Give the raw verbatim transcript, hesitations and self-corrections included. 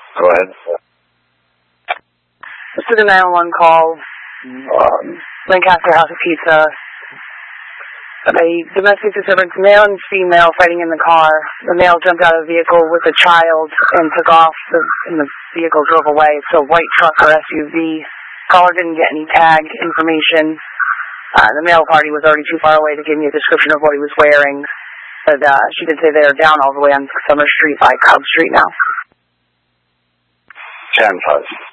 Go ahead. This is a nine one one call. Um, Lancaster House of Pizza. A domestic disturbance, male and female fighting in the car. The male jumped out of the vehicle with a child and took off, the, and the vehicle drove away. So white truck or S U V. Caller didn't get any tag information. Uh, the male party was already too far away to give me a description of what he was wearing. But uh, she did say they are down all the way on Summer Street by Cobb Street now. ten five.